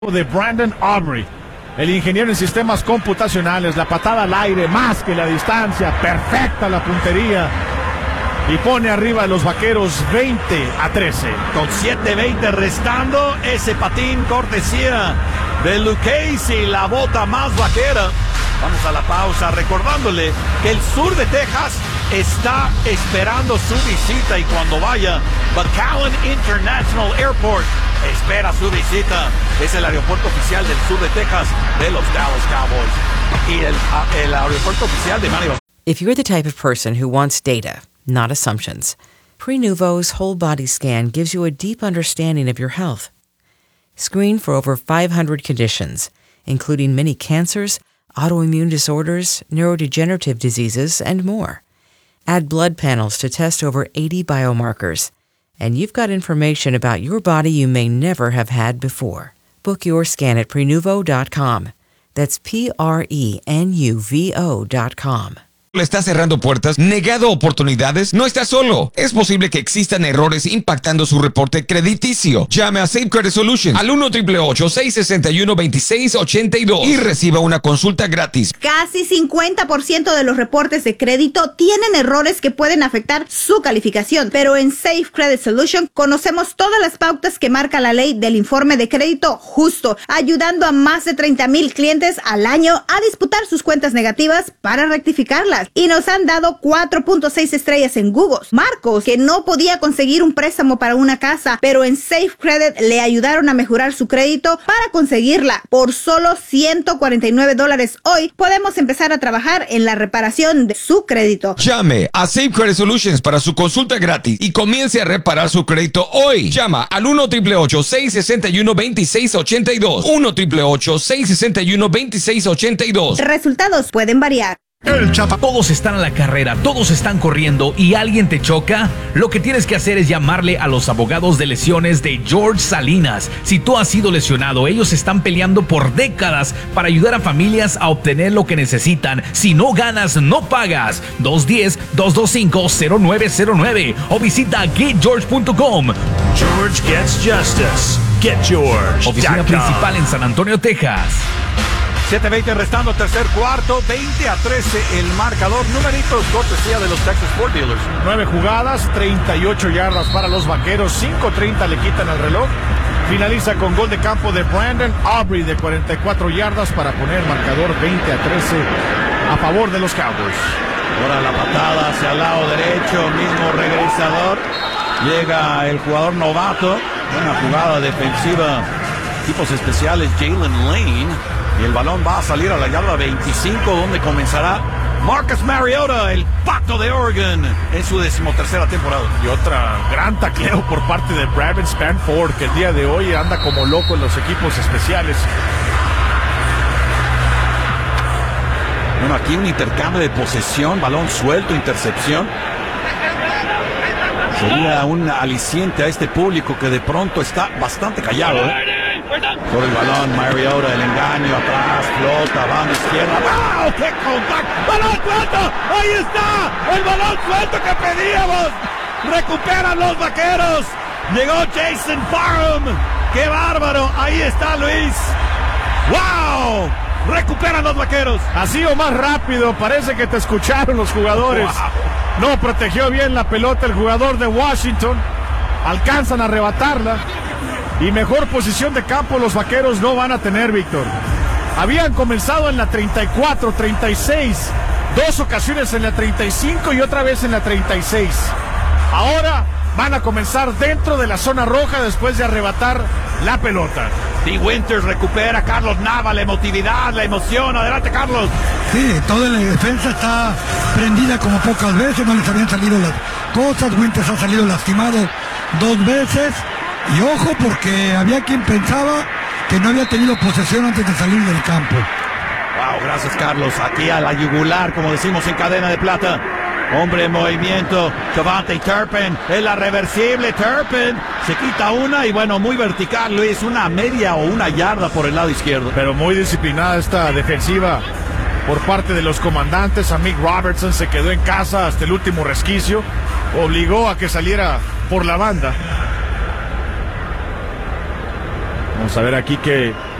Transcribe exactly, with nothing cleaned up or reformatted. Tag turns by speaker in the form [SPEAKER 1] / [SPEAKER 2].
[SPEAKER 1] de Brandon Aubrey, el ingeniero en sistemas computacionales. La patada al aire, más que la distancia, perfecta la puntería, y pone arriba a los Vaqueros veinte a trece.
[SPEAKER 2] Con siete veinte restando, ese patín cortesía de Lucchesi, la bota más vaquera. Vamos a la pausa recordándole que el sur de Texas está esperando su visita, y cuando vaya, McAllen International Airport espera su visita. Es el aeropuerto oficial del sur de Texas de los Dallas Cowboys y el, el aeropuerto oficial de Manny.
[SPEAKER 3] If you're the type of person who wants data, not assumptions, Prenuvo's whole body scan gives you a deep understanding of your health. Screen for over five hundred conditions, including many cancers, autoimmune disorders, neurodegenerative diseases, and more. Add blood panels to test over eighty biomarkers, and you've got information about your body you may never have had before. Book your scan at Prenuvo dot com. That's P R E N U V O dot com.
[SPEAKER 4] ¿Le está cerrando puertas? ¿Negado oportunidades? No está solo. Es posible que existan errores impactando su reporte crediticio. Llame a Safe Credit Solutions al uno ocho ocho seis seis uno dos seis ocho dos y reciba una consulta gratis.
[SPEAKER 5] Casi cincuenta por ciento de los reportes de crédito tienen errores que pueden afectar su calificación, pero en Safe Credit Solutions conocemos todas las pautas que marca la ley del informe de crédito justo, ayudando a más de treinta mil clientes al año a disputar sus cuentas negativas para rectificarlas. Y nos han dado cuatro punto seis estrellas en Google. Marcos, que no podía conseguir un préstamo para una casa, pero en Safe Credit le ayudaron a mejorar su crédito para conseguirla. Por solo ciento cuarenta y nueve dólares hoy, podemos empezar a trabajar en la reparación de su crédito.
[SPEAKER 4] Llame a Safe Credit Solutions para su consulta gratis y comience a reparar su crédito hoy. Llama al uno ocho ocho seis seis uno dos seis ocho dos. uno ocho ocho seis seis uno dos seis ocho dos.
[SPEAKER 5] Resultados pueden variar.
[SPEAKER 6] El chapa, todos están a la carrera, todos están corriendo y alguien te choca. Lo que tienes que hacer es llamarle a los abogados de lesiones de George Salinas. Si tú has sido lesionado, ellos están peleando por décadas para ayudar a familias a obtener lo que necesitan. Si no ganas, no pagas. dos uno cero, dos dos cinco, cero nueve cero nueve o visita get george punto com.
[SPEAKER 7] George gets justice. Get George.
[SPEAKER 6] Oficina principal en San Antonio, Texas.
[SPEAKER 2] siete veinte restando, tercer cuarto, veinte a trece el marcador. Numeritos, cortesía de los Texas Ford Dealers.
[SPEAKER 1] Nueve jugadas, treinta y ocho yardas para los Vaqueros, cinco treinta le quitan al reloj. Finaliza con gol de campo de Brandon Aubrey de cuarenta y cuatro yardas para poner marcador veinte a trece a favor de los Cowboys.
[SPEAKER 2] Ahora la patada hacia el lado derecho, mismo regresador. Llega el jugador novato. Buena jugada defensiva, tipos especiales, Jalen Lane. Y el balón va a salir a la yarda veinticinco, donde comenzará Marcus Mariota, el Pato de Oregon, en su decimotercera temporada.
[SPEAKER 1] Y otra gran tacleo por parte de Braden Spanford, que el día de hoy anda como loco en los equipos especiales.
[SPEAKER 2] Bueno, aquí un intercambio de posesión, balón suelto, intercepción. Sería un aliciente a este público que de pronto está bastante callado, ¿eh? Por el balón, Mariota, el engaño atrás, flota, banda izquierda. ¡Wow! ¡Qué contacto! ¡Balón suelto! ¡Ahí está! ¡El balón suelto que pedíamos! ¡Recuperan los Vaqueros! Llegó Jason Parham. ¡Qué bárbaro! Ahí está Luis. ¡Wow! ¡Recuperan los Vaqueros!
[SPEAKER 1] Así o más rápido, parece que te escucharon los jugadores. Wow. No protegió bien la pelota el jugador de Washington. Alcanzan a arrebatarla. Y mejor posición de campo los Vaqueros no van a tener, Víctor. Habían comenzado en la treinta y cuatro, treinta y seis. Dos ocasiones en la treinta y cinco y otra vez en la treinta y seis. Ahora van a comenzar dentro de la zona roja después de arrebatar la pelota.
[SPEAKER 2] T. Winters recupera, Carlos Nava, la emotividad, la emoción. Adelante, Carlos.
[SPEAKER 8] Sí, toda la defensa está prendida como pocas veces, no les habían salido las cosas. Winters ha salido lastimado dos veces. Y ojo, porque había quien pensaba que no había tenido posesión antes de salir del campo.
[SPEAKER 2] Wow, gracias, Carlos. Aquí a la yugular, como decimos en Cadena de Plata. Hombre en movimiento, Javonte Turpin, es la reversible, Turpin se quita una y bueno, muy vertical, Luis, una media o una yarda por el lado izquierdo.
[SPEAKER 1] Pero muy disciplinada esta defensiva por parte de los comandantes. Amik Robertson se quedó en casa hasta el último resquicio, obligó a que saliera por la banda. Vamos a ver aquí que